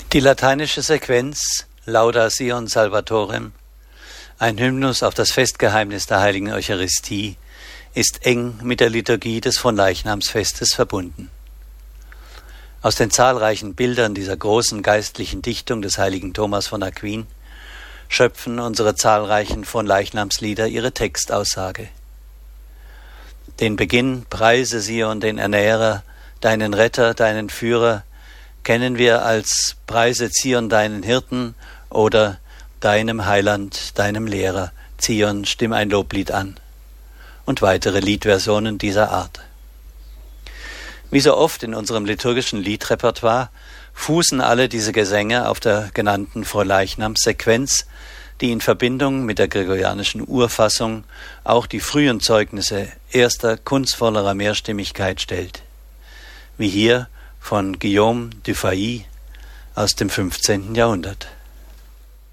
Die lateinische Sequenz Lauda Sion Salvatorem, ein Hymnus auf das Festgeheimnis der heiligen Eucharistie, ist eng mit der Liturgie des Fronleichnamsfestes verbunden. Aus den zahlreichen Bildern dieser großen geistlichen Dichtung des heiligen Thomas von Aquin schöpfen unsere zahlreichen Fronleichnamslieder ihre Textaussage. Den Beginn Preise Sion, den Ernährer, deinen Retter, deinen Führer, kennen wir als Preise Zion deinen Hirten oder deinem Heiland, deinem Lehrer, Zion, stimm ein Loblied an und weitere Liedversionen dieser Art. Wie so oft in unserem liturgischen Liedrepertoire fußen alle diese Gesänge auf der genannten Fronleichnamssequenz, die in Verbindung mit der gregorianischen Urfassung auch die frühen Zeugnisse erster kunstvollerer Mehrstimmigkeit stellt, wie hier von Guillaume Dufay aus dem 15. Jahrhundert.